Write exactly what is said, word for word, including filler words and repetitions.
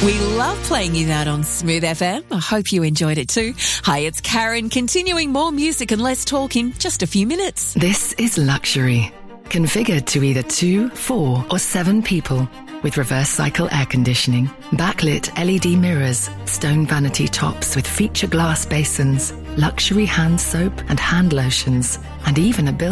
We love playing you that on Smooth F M. I hope you enjoyed it too. Hi, it's Karen, continuing more music and less talk in just a few minutes. This is luxury. Configured to either two, four or seven people. With reverse cycle air conditioning, backlit L E D mirrors, stone vanity tops with feature glass basins, luxury hand soap and hand lotions, and even a built